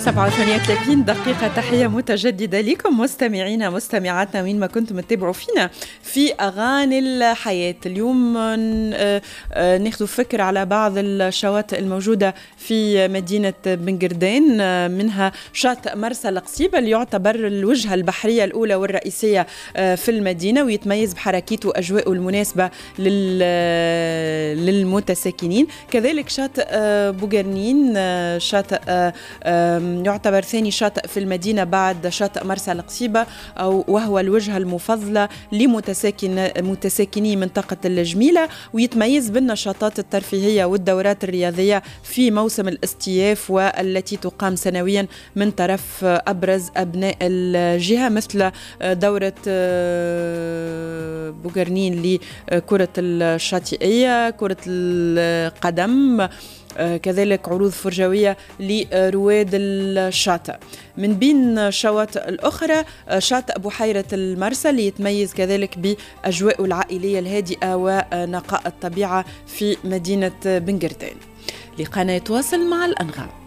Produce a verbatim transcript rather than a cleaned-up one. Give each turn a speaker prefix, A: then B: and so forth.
A: سبعة وثلاثين دقيقة. تحية متجددة لكم مستمعينا مستمعاتنا وين ما كنتم تتابعوا فينا في أغاني الحياة. اليوم ناخذ فكرة على بعض الشواطئ الموجودة في مدينة بن قردين، منها شاطئ مرسى القصيبة اللي يعتبر الوجهة البحرية الأولى والرئيسية في المدينة، ويتميز بحركته وأجواءه المناسبة للمتساكنين. كذلك شاطئ بوغرنين، شاطئ يعتبر ثاني شاطئ في المدينة بعد شاطئ مرسى القصيبة، وهو الوجهة المفضلة لمتساكن متساكني منطقة الجميلة، ويتميز بالنشاطات الترفيهية والدورات الرياضية في موسم الاصطياف، والتي تقام سنويا من طرف أبرز أبناء الجهة، مثل دورة بوغرنين لكرة الشاطئية، كرة القدم، كذلك عروض فرجوية لرواد الشاطئ. من بين الشواطئ الأخرى شاطئ بحيرة المرسى اللي يتميز كذلك بأجواء العائلية الهادئة ونقاء الطبيعة في مدينة بن قردين. لقناة تواصل مع الأنغام.